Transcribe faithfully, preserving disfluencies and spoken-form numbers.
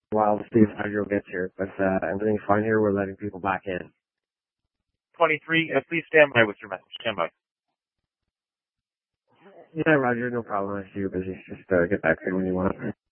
a while to see if Hydro gets here, but uh, everything's fine here. We're letting people back in. twenty-three, uh, please stand by with your message. Stand by. Yeah, Roger, no problem. I see you're busy. Just uh, get back here when you want.